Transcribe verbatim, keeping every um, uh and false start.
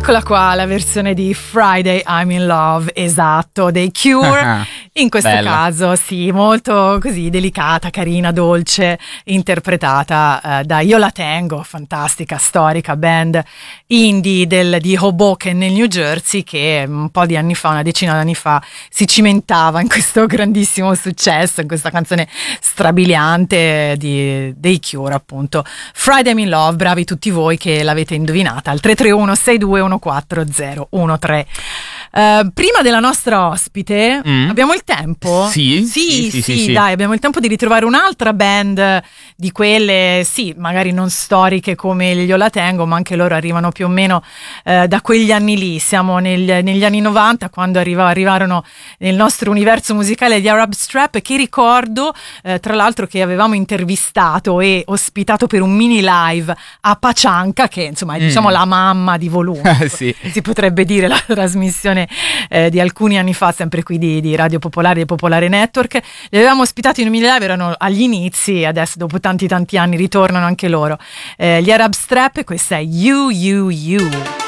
Eccola qua, la versione di Friday I'm in Love, esatto, dei Cure. In questo Bella. caso, sì, molto così delicata, carina, dolce, interpretata eh, da Io La Tengo, fantastica, storica band indie del, di Hoboken nel New Jersey, che un po' di anni fa, una decina di anni fa, si cimentava in questo grandissimo successo, in questa canzone strabiliante di, dei Cure, appunto. Friday I'm in Love, bravi tutti voi che l'avete indovinata, al tre tre uno sei due uno quattro zero uno tre. Uh, prima della nostra ospite Mm. abbiamo il tempo? Sì, sì, sì, sì, sì, sì, dai, abbiamo il tempo di ritrovare un'altra band di quelle, sì, magari non storiche come gli Io La Tengo, ma anche loro arrivano più o meno uh, da quegli anni lì. Siamo nel, negli anni novanta, quando arriva, arrivarono nel nostro universo musicale gli Arab Strap, che ricordo uh, tra l'altro che avevamo intervistato e ospitato per un mini live a Pacianca, che insomma è Mm. diciamo la mamma di Volume, sì. si potrebbe dire, la trasmissione eh, di alcuni anni fa, sempre qui di, di Radio Popolare e Popolare Network. Li avevamo ospitati in un mini live, erano agli inizi, adesso dopo tanti tanti anni ritornano anche loro. Eh, gli Arab Strap, e questa è You You You.